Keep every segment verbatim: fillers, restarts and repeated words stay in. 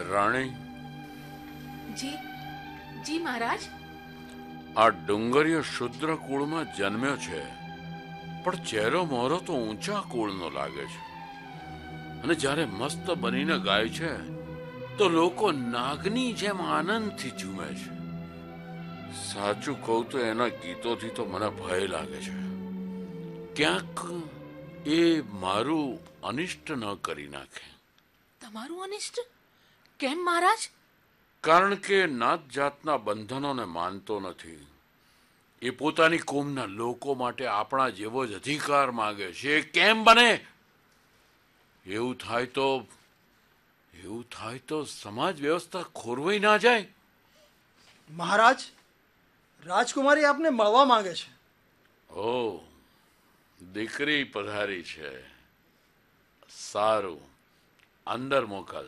રાણી. જી જી મહારાજ. આ ડુંગરીય શુદ્ર કુળમાં જન્મ્યો છે, પણ ચહેરો મોરો તો ઊંચા કુળનો લાગે છે. અને જ્યારે મસ્ત બનીને ગાય છે તો લોકો નાગની જેમ આનંદથી ઝૂમે છે. સાચું કહું તો એના ગીતોથી તો મને ભય લાગે છે. ક્યાંક એ મારું અનિષ્ટ ન કરી નાખે. તમારું અનિષ્ટ કેમ મહારાજ? કારણ કે નાત જાતના બંધનોને માનતો નથી. એ પોતાની કોમના લોકો માટે આપણા જેવો જ અધિકાર માંગે છે. કેમ બને? એવું થાય તો એવું થાય તો સમાજ વ્યવસ્થા ખોરવાઈ ના જાય. મહારાજ, રાજકુમારી આપને મળવા માંગે છે. ઓ, દીકરી પધારી છે. સારું, અંદર મોકલ.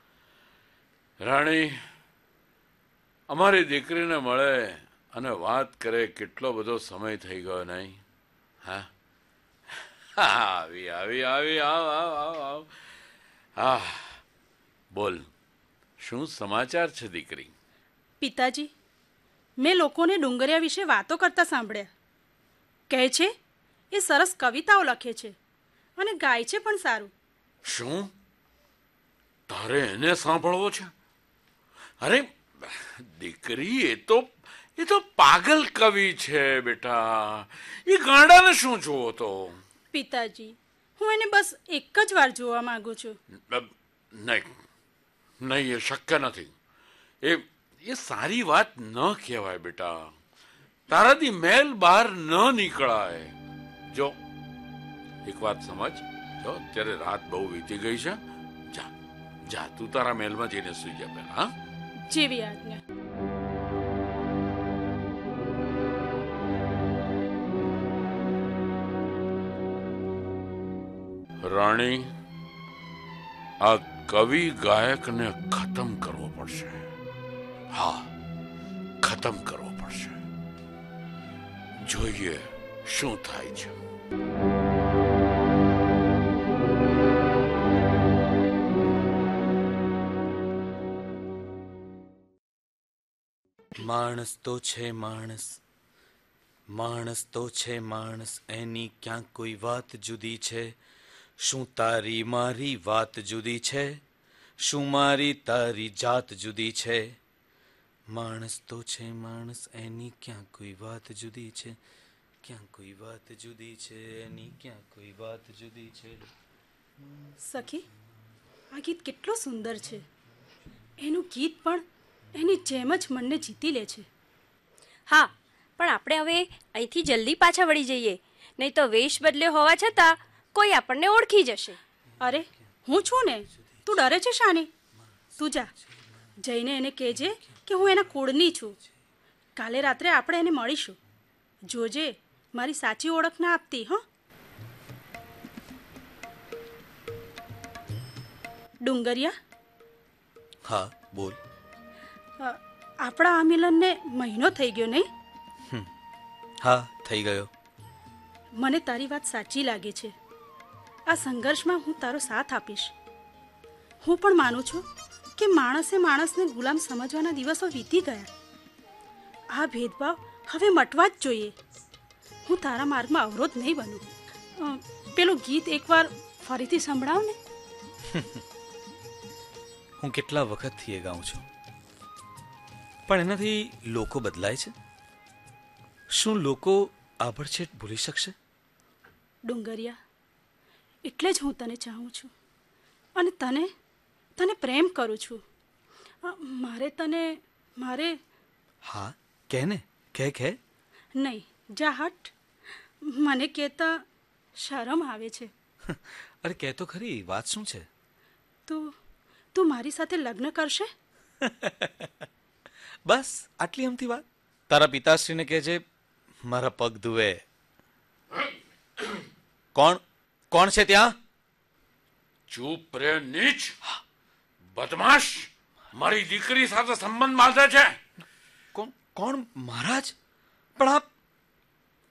રાણી, અમારી દીકરીને મળે અને વાત કરે કેટલો બધો સમય થઈ ગયો નહીં? હા, આવી આવી આવી આવ આવ આવ આવ. હા, બોલ, શું સમાચાર છે દીકરી? પિતાજી, મેં લોકોને ડુંગરિયા વિશે વાતો કરતા સાંભળ્યા. કહે છે એ સરસ કવિતાઓ લખે છે અને ગાય છે પણ સારું. શું તારે એને સાંભળવો છે? અરે દીકરી, એ તો એ તો પાગલ કવિ છે બેટા. એ ગાંડાને શું જોવો તો? પિતાજી, હું એને બસ એક જ વાર જોવા માંગુ છું. નહીં નહીં, એ શક્ય નથી. એ એ સારી વાત ન કહેવાય બેટા. તારાથી મેલ બહાર ન નીકળાય. જો એક વાત સમજ, જો અત્યારે રાત બહુ વીતી ગઈ છે. જા જા તું તારા મહેલમાં જઈને સુઈ જા પહેલા. હા, જેવી આજ્ઞા. રાણી, આ કવિ ગાયકને ખતમ કરવો પડશે. હા, ખતમ કરવો પડશે. જોઈએ શું થાય છે. માણસ તો છે માણસ, માણસ તો છે માણસ, એની ક્યાં કોઈ વાત જુદી છે? શું તારી મારી વાત જુદી છે? શું મારી તારી જાત જુદી છે? માણસ તો છે માણસ, એની ક્યાં કોઈ વાત જુદી છે? ક્યાં કોઈ વાત જુદી છે? એની ક્યાં કોઈ વાત જુદી છે? સખી, આ ગીત કેટલું સુંદર છે. એનું ગીત પણ એની જેમ જ મનને જીતી લે છે. હા, પણ આપણે હવે અહીંથી જલ્દી પાછા વળી જઈએ, નહીં તો વેશ બદલ્યો હોવા છતાં કોઈ આપણને ઓળખી જશે. અરે, હું છું ને, તું ડરે છે શાની? તું જા, જઈને એને કહેજે કે હું એના કુળની છું. કાલે રાત્રે આપણે એને મળીશું. જોજે મારી સાચી ઓળખ ના આપતી. હં? ડુંગરિયા. હા, બોલ. આપણા આ મિલનને મહિનો થઈ ગયો નહીં? હા, થઈ ગયો. મને તારી વાત સાચી લાગે છે. આ સંઘર્ષમાં હું તારો સાથ આપીશ. હું પણ માનું છું કે માણસે માણસને ગુલામ સમજવાના દિવસો વીતી ગયા. આ ભેદભાવ હવે મટવા જ જોઈએ. હું તારા માર્ગમાં અવરોધ નહીં બનું. પેલું ગીત એકવાર ફરીથી સંભળાવ ને. હું કેટલા વખતથી એ ગાઉં છું, પણ એનાથી લોકો બદલાય છે? શું લોકો આભડછેટ ભૂલી શકશે? ડુંગરિયા, એટલે જ હું તને ચાહું છું અને તને તને પ્રેમ કરું છું. મારે તને મારે હા, કહે ને, કહે કહે. નહીં, જા હટ. મને કહેતા શરમ આવે છે. અરે કહે તો ખરી, વાત શું છે? તું તું મારી સાથે લગ્ન કરશે? બસ આટલી અમથી વાત. તારા પિતાશ્રીને કહેજે મારા પગ ધુવે. કોણ કોણ છે ત્યાં? ચૂપ રે નીચ, બદમાશ. મારી દીકરી સાથે સંબંધ બાંધે છે. કોણ કોણ? મહારાજ, પણ આપ